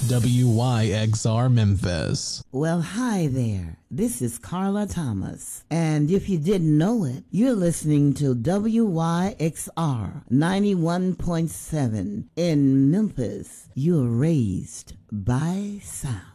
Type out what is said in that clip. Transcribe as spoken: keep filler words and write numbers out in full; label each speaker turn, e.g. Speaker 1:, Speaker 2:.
Speaker 1: W Y X R Memphis.
Speaker 2: Well, hi there. This is Carla Thomas. And if you didn't know it, you're listening to W Y X R ninety-one point seven in Memphis. You're raised by sound.